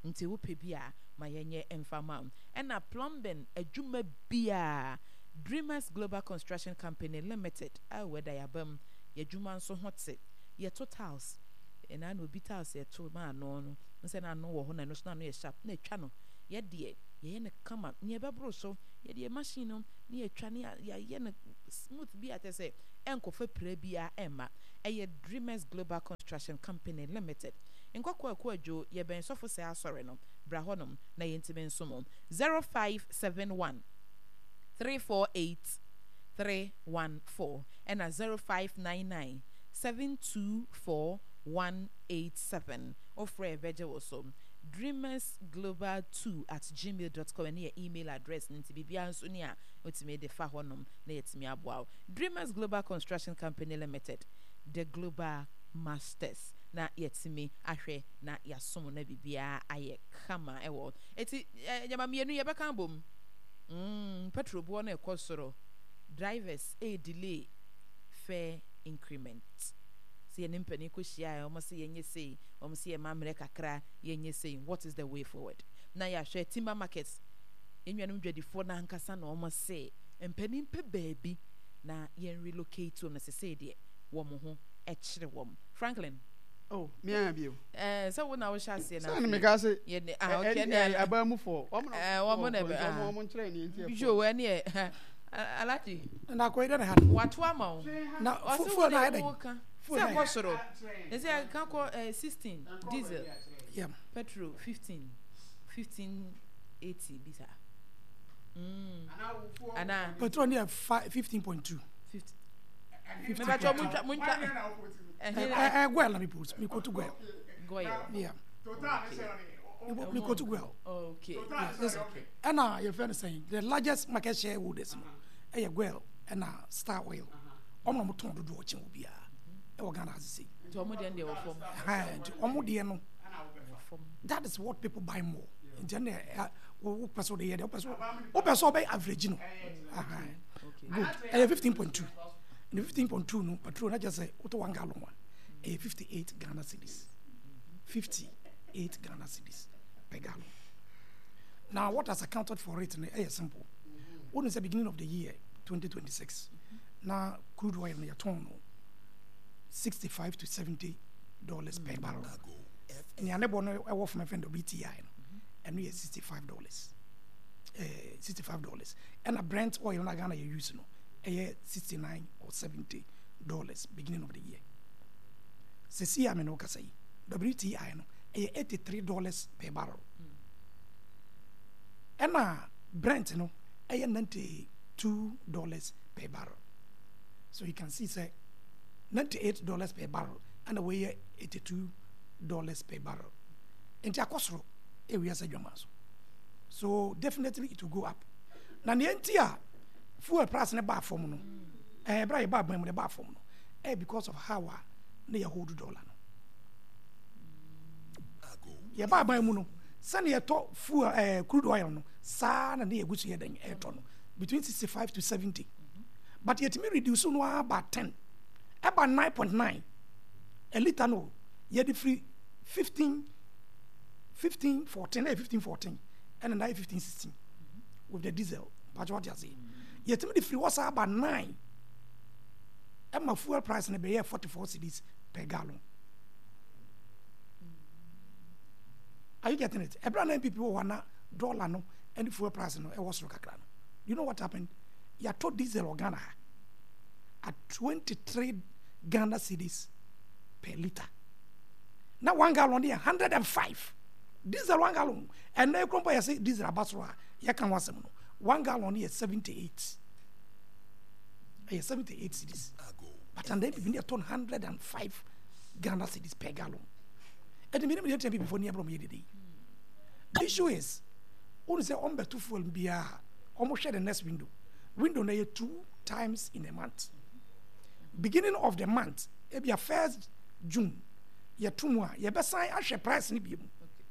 S2: nti wo pe bia ma yenye emfama ena plumbing adwuma bia Dreamers Global Construction Company Limited a weda yabam yadwuma nso hote ye totals ena no bitals ye to ma no no nse na no wo ho na no so na no ye sharp na etwa no ye de ye ne kama ne bebro so ye de machine no ne etwa ne ya ye ne smooth bi atese enkofa pra bia emma eye Dreamers Global Construction Company Limited nkokwa akwadwo ye ben sofo se asore no bra honom na ye ntime nsomo zero five seven one three four eight three one four and a zero five nine nine seven two four one eight seven or for a veggie also Dreamers Global two at gmail dot com and your email address ninti bibia nso ni a otime de fa honom na yetimi aboa Dreamers Global Construction Company Limited the Global Masters na yetimi ahwe na yasom na bibia aye kama ewo eti nyama mienu ye beka bom mm petrol bo na ekosoro drivers a delay fare increment see an impany ko shia o mo se yenye sei o mo se e mamre kakra yenye sei what is the way forward na ya hwe timber markets enwanum dwadifo na hankasa na o mo se empani mpe baabi na yen relocate o na se sei de wo mo ho e kire wo Franklin
S1: oh me an bio
S2: eh so wo na wo sha se na
S1: so me ka se
S2: ye ah okay na
S1: abamu fo wo mo
S2: eh wo mo na be
S1: wo mo ntre ni ntie
S2: jo we ne Alaji
S3: na ko ide na ha
S2: watu ama
S3: na fufu na ide
S2: se ko soro e se kan ko sixteen diesel
S3: yeah
S2: petrol fifteen fifteen eighty bisa mm ana
S3: petrol near fifteen point two
S2: fifty me ba cho muncha muncha
S3: eh eh gwel na me put me ko to gwel
S2: gwel
S3: yeah
S2: total
S3: me ko to gwel
S2: okay
S3: yes and uh your friend is saying the largest market share would is eh gwel and uh Star Oil omo mo ton dodo ochen obia e wo Ghana say
S2: to omo de ndey wo fom
S3: ha omo de no that is what people buy more in then wo person de the person o person buy average no aha good eh fifteen point two and fifteen point two no petrol na just say auto one gallon one eh fifty-eight Ghana cedis fifty-eight Ghana cedis per gallon. Now what has accounted for it is simple. When is the beginning of the year twenty twenty-six now crude oil na ton sixty-five to seventy dollars per barrel and your neighbor no work from my friend W T I and we are sixty-five dollars uh, sixty-five dollars and a Brent oil na Ghana you use no a sixty-nine or seventy dollars beginning of the year se si ameno ka say W T I no eighty-three dollars per barrel and uh, Brent no ninety-two dollars per barrel so you can see say ninety-eight dollars per barrel and away eighty-two dollars per barrel into akosro e we asa dwamaso so definitely it will go up na ne ntia fuel price ne ba form no eh bra e ba ban mo ba form no eh because of how na ya hold dollar no ya ba ban mu no sane ye to fuel eh crude oil no sa na ne egusu ye dan e to no between sixty-five to seventy mm-hmm. but yet me reduce no about ten about nine point nine a liter no ye the free fifteen fifteen fourteen eh fifteen fourteen and now fifteen sixteen mm-hmm. with the diesel but what you say mm-hmm. yet me the free was about nine and my fuel price na be forty-four cedis per gallon. Mm-hmm. Are you getting it? Every nine people wanna dollar no and the fuel price no e was kakra no. You know what happened? You told diesel or Ghana at twenty-three Ghana cedis per liter. Now one gallon is one hundred five. Diesel one gallon. And now you can say diesel abasra. You can want some. One gallon is seventy-eight. Yes, seventy-eight cedis. But and then you need one hundred five Ghana cedis per gallon. And the minimum you tell people before near from yesterday. The issue is, only say on better fuel be almost share the next window. Window na two times in a month. Beginning of the month, it be a first June. Ye two more. Ye be sign a share price ni bi mu.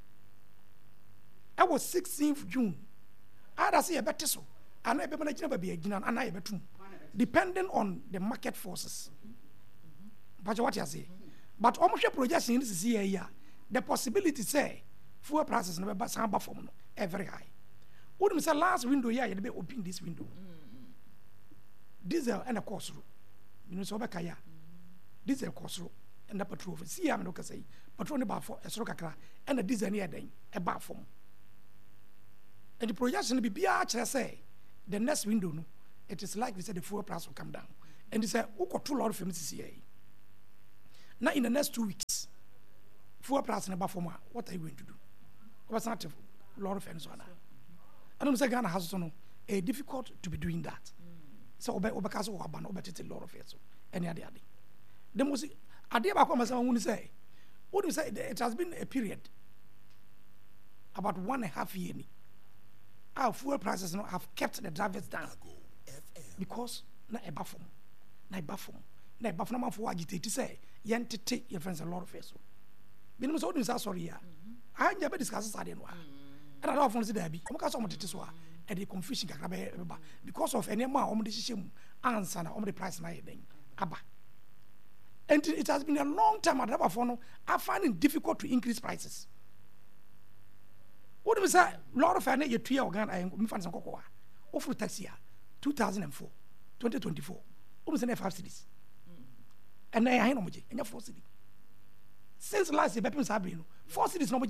S3: I was sixteenth June. Ada say ye better so. Ana e be manage na be agina ana ye betum. Depending on the market forces. But what you say? But almost share projection is here. The possibility say fuel prices no be san ba from no very high. Wouldn't say last window here you be open this window. Diesel and a cost room. You know so be kaya. Diesel cost room and the petrol. See am no ka say petrol ne ba for e soro kakra and the diesel near den e ba from. And the projection be bia kire say the next window no it is likely say the fuel price will come down. And they say who control lot of family C C A. Now in the next two weeks fuel price ne ba from what are you going to do? What's not a lot of friends on that. I don't say Ghana has no a difficult to be doing that. So obe obe kaso oba no obe a lot of it so any other day. The most ade ba come say who say what do you say it has been a period about one and a half year ni our fuel prices now have kept the drivers down because na e ba from na e ba from na e ba from na for agitate say yentete your friends a lot of it so minimum so do say sorry ya I never discuss this idea. And I don't want to say that because some of the and the confusion because of any more on the decision answer on the price na Abba. And it has been a long time at Abafono. I find it difficult to increase prices. What do we say? Lot of any three organ I am fans on cocoa. Offer tax year two thousand four, twenty twenty-four. Almost five cities. And I know much and four cities. Since last year, people have been four cities. No more,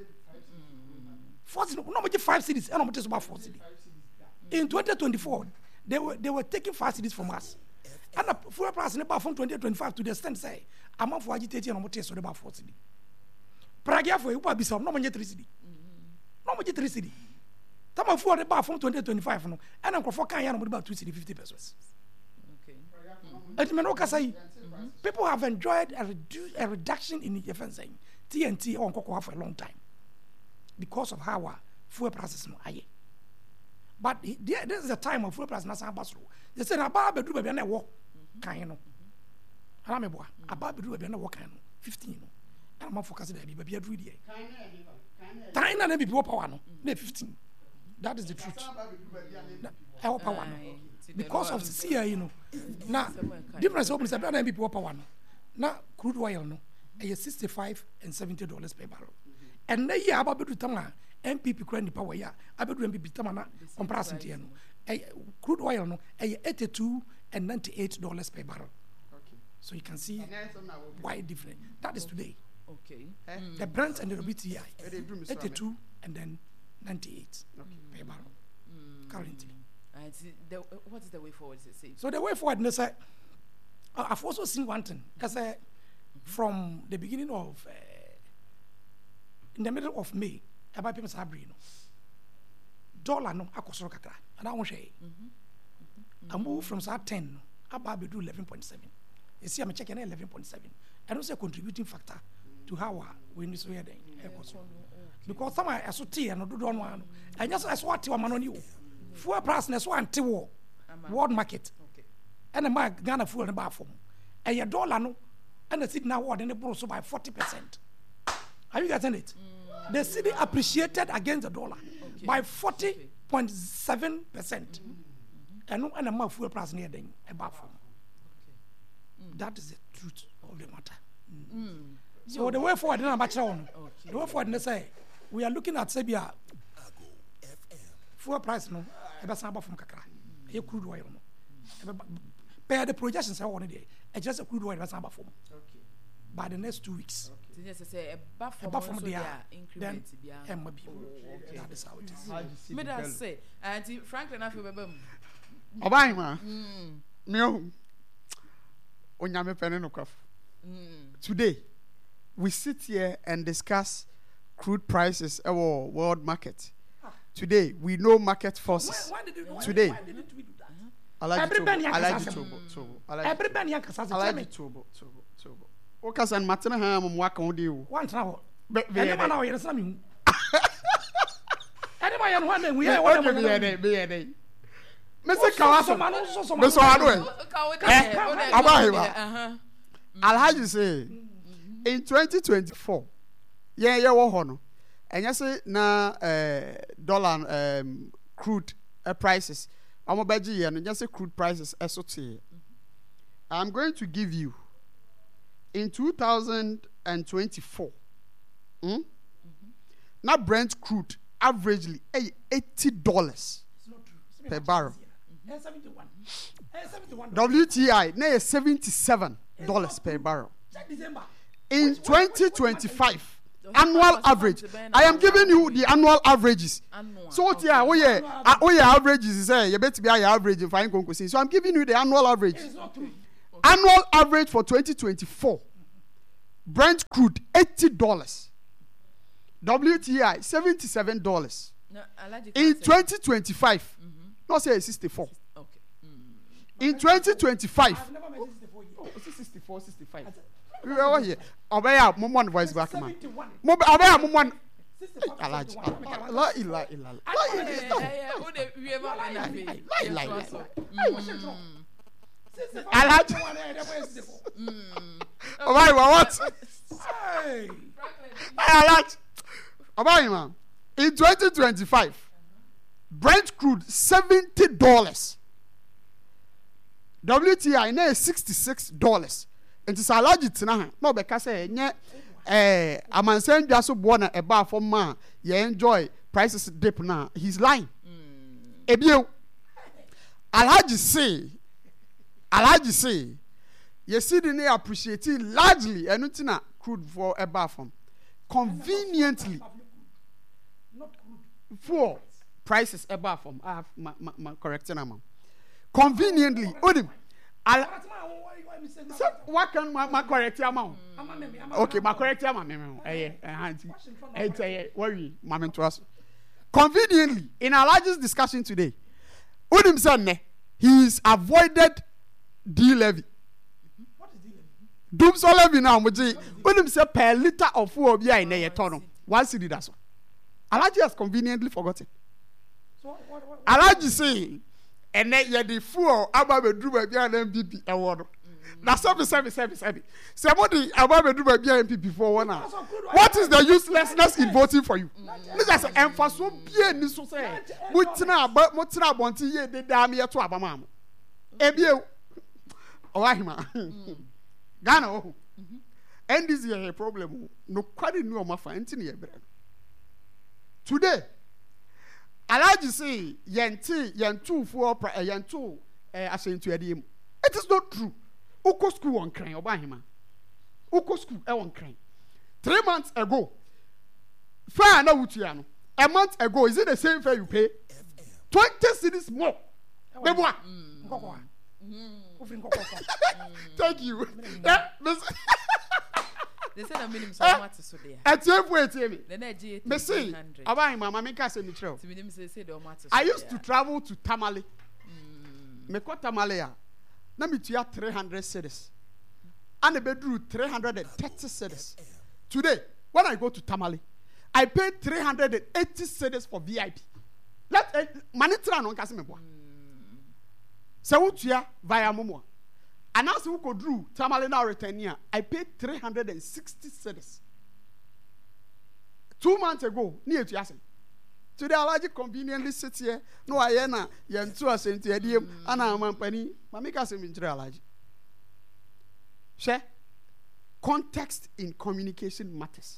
S3: four cities. No more five cities. And no more just about four cities. In twenty twenty-four, they were they were taking five cities from us. And the fuel price in about from twenty twenty-five to the extent say, I'm not for agitating and no more test about four cities. Pragia for you, but be some no more three cities. No more three cities. Some of fuel about from twenty twenty-five no, and I'm for Kenya no more about two cities fifty pesos. Okay. And me no say. People have enjoyed a, redu- a reduction in the defense T N T on cocoa for a long time because of how our fuel prices are. But there, there is a time of fuel prices not so bad. They said about bedroom baby and walk kind of. I remember about bedroom baby and walk kind of fifteen. And I'm focusing baby baby a dream. Time and people power no, they fifteen. That is the truth. I hope power no. Because of C I A, you know, now difference opens up and people power no. Now crude oil no, is sixty-five and seventy dollars per barrel. And then yeah, about to tama M P P credit power yeah, about to M P P tama na comparison to no. Crude oil no, eighty-two and ninety-eight dollars per barrel. Okay. So you can see why different. That is today. Okay. The Brent and the W T I eighty-two and then ninety-eight per barrel currently.
S2: And the, what is the way forward? Say?
S3: So the way forward, no, sir, uh, I've also seen one thing. As uh, from the beginning of, uh, in the middle of May, about people say, no, dollar no, I cost kakra, and I want to say, I move from say ten, about to do eleven point seven. You see, I'm checking eleven point seven, and also a contributing factor to how we need to hear them. Because some are so tea and do don't want, and just as what you are on you. Fuel price na so ante wo world market okay and my Ghana fuel na ba form and your dollar no and the city now world and borrow so by forty percent. Have you gotten it? Mm. The city appreciated against the dollar okay. by forty point seven percent. And and my fuel price near them about form. Okay. Mm. That is the truth of the matter. Mm. Mm. So Yo. the way forward na ba kire on. The way forward na say we are looking at Sabia fuel price no eba san ba from kakra e crude oil no pay the projections are on there e just crude oil eba san ba from okay by the next two weeks
S2: okay so just say eba from from there increment bia
S3: em ma bi that is how it is
S2: me that say auntie Franklin afi beba
S1: oban ma me o onyame pene no kwaf today we sit here and discuss crude prices at world market. Today, we know market forces.
S3: Why, why did you, why,
S1: Today,
S3: why didn't we do that?
S1: I like
S3: Everybody
S1: it. I like it.
S3: Everybody can say.
S1: I like it. Tobo, Tobo, Tobo. Okay, so Martina, I am working on you.
S3: One travel. Anyone now, you're saying. Anyone, you're one day. We are one day.
S1: Be a day. Mister Kawaso, Mister Hardway. Abahiwa. I'll have you say in twenty twenty-four. Yeah, yeah, what honor. And you say na uh, dollar um, crude uh, prices. I'm about to and just say crude prices. S O T. I'm going to give you in two thousand twenty-four. Hmm? Mm-hmm. na Brent crude averagely eh, eighty dollars per barrel. W T I na seventy-seven dollars per barrel. In twenty twenty-five, annual average. I am giving you the annual averages. So what yeah, oh yeah, oh yeah, averages is say you better be higher average if I can say. So I'm giving you the annual average. Annual average for twenty twenty-four. Brent crude eighty dollars. W T I seventy-seven dollars. In twenty twenty-five, not say sixty-four. In twenty twenty-five, oh, sixty-four, sixty-five. We are here. Obey mom one voice back man. Mob obey mom one. Alaji. La ila ila. La ila ila. Alaji. Obey what? Alaji. Obey man. In twenty twenty-five, Brent crude seventy dollars. W T I na sixty-six dollars. Nti salaji tina na obeka say nye eh amansan dwa so bo na eba for ma ye enjoy prices dip na he's lying. Ebio Alhaji say Alhaji say ye see the ne appreciate largely enu tina crude for eba from conveniently for prices eba from I have my, my, my correcting amount conveniently odim Al so what can my, my correct amount? Okay, my correct amount. Eh, eh, eh, worry, mama to us. Conveniently, in our largest discussion today, Udim said he's avoided D levy. What is D levy? Doom so levy now, Udim said per liter of fuel be in a ton. One city that's one. Alaji has conveniently forgotten. Alaji say. And then you the fool about the drew by M P P award. That's something, seven, seven, seven. Somebody about the drew by M P P for one hour. What is the uselessness in voting for you? Let's say emphasis bien ni so say. Mutina but mutina bonti ye de dam ye to abamam. Ebie Owahima. Ghana oh. And this is a problem. No kwadi nu o mafa enti ne yebre. Today Alaji say yenti yentu for yentu eh asentu ediem. It is not true. Uko school on cran obahima. Uko school e on cran. Three months ago, fare na wutua no. A month ago, is it the same fare you pay? Twenty cedis more. Beboa. Thank you.
S2: They said a minimum so much so there.
S1: At your way, Timmy.
S2: The Nigeria.
S1: Messi, Abang, Mamma, make us a mitro. I used to travel to Tamale. Me ko Tamale, na me tuya three hundred cedis. And a bedroom three hundred thirty cedis. Today, when I go to Tamale, I pay three hundred eighty cedis for V I P. Let money try no kasi me boa. Se wo tuya via momo. And as we go through Tamale now return here, I paid three hundred sixty cedis. Two months ago, near to Yasin. Today, I like conveniently sit here. No, I am not. You are two ascent to Edium, and I am a penny. Mamika seem to realize. Share context in communication matters.